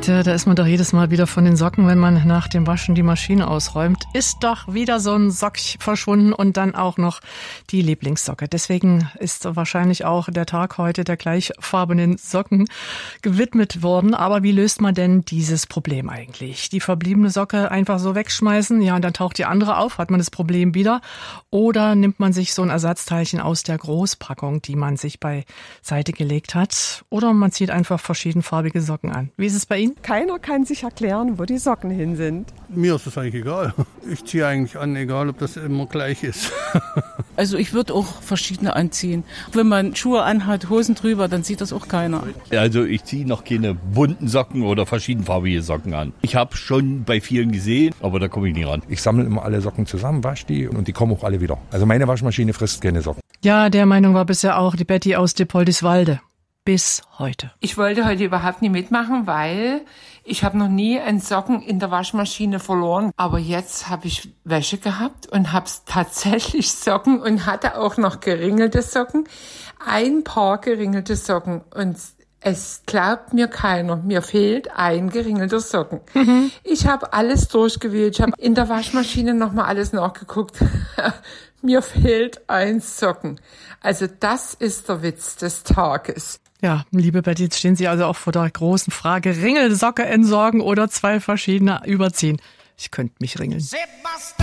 Tja, da ist man doch jedes Mal wieder von den Socken, wenn man nach dem Waschen die Maschine ausräumt. Ist doch wieder so ein Sock verschwunden und dann auch noch die Lieblingssocke. Deswegen ist wahrscheinlich auch der Tag heute der gleichfarbenen Socken gewidmet worden. Aber wie löst man denn dieses Problem eigentlich? Die verbliebene Socke einfach so wegschmeißen, ja, und dann taucht die andere auf, hat man das Problem wieder? Oder nimmt man sich so ein Ersatzteilchen aus der Großpackung, die man sich beiseite gelegt hat? Oder man zieht einfach verschiedenfarbige Socken an. Wie ist es bei Ihnen? Keiner kann sich erklären, wo die Socken hin sind. Mir ist es eigentlich egal. Ich ziehe eigentlich an, egal ob das immer gleich ist. Also ich würde auch verschiedene anziehen. Wenn man Schuhe anhat, Hosen drüber, dann sieht das auch keiner. Also ich ziehe noch keine bunten Socken oder verschiedenfarbige Socken an. Ich habe schon bei vielen gesehen, aber da komme ich nie ran. Ich sammle immer alle Socken zusammen, wasche die und die kommen auch alle wieder. Also meine Waschmaschine frisst keine Socken. Ja, der Meinung war bisher auch die Betty aus Dippoldiswalde. Bis heute. Ich wollte heute überhaupt nicht mitmachen, weil ich habe noch nie einen Socken in der Waschmaschine verloren. Aber jetzt habe ich Wäsche gehabt und habe tatsächlich Socken und hatte auch noch geringelte Socken. Ein Paar geringelte Socken und es glaubt mir keiner, mir fehlt ein geringelter Socken. Ich habe alles durchgewählt, ich habe in der Waschmaschine nochmal alles nachgeguckt. Mir fehlt ein Socken. Also das ist der Witz des Tages. Ja, liebe Betty, jetzt stehen Sie also auch vor der großen Frage, Ringelsocke entsorgen oder zwei verschiedene überziehen. Ich könnte mich ringeln.